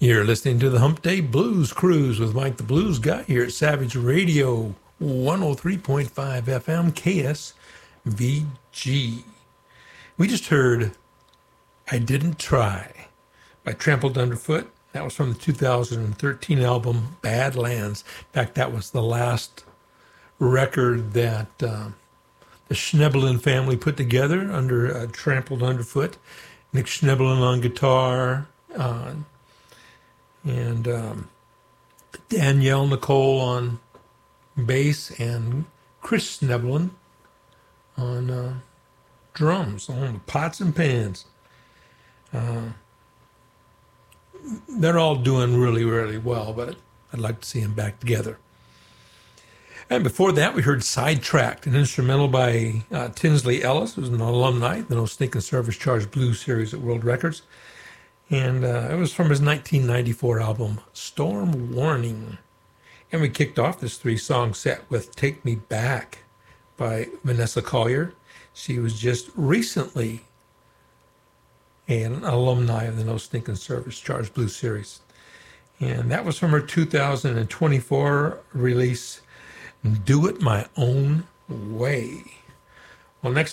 You're listening to the Hump Day Blues Cruise with Mike the Blues Guy here at Savage Radio 103.5 FM KSVG. We just heard I Didn't Try by Trampled Underfoot. That was from the 2013 album Badlands. In fact, that was the last record that the Schneblin family put together under Trampled Underfoot. Nick Schneblin on guitar, and Danielle Nicole on bass, and Chris Schneblin on drums, on the pots and pans. They're all doing really, really well, but I'd like to see them back together. And before that, we heard Sidetracked, an instrumental by Tinsley Ellis, who's an alumni, the No Stinking Service Charge Blues series at World Records. And it was from his 1994 album, Storm Warning. And we kicked off this three-song set with Take Me Back by Vanessa Collier. She was just recently an alumni of the No Stinking Service Charge Blues series. And that was from her 2024 release, Do It My Own Way. Well, next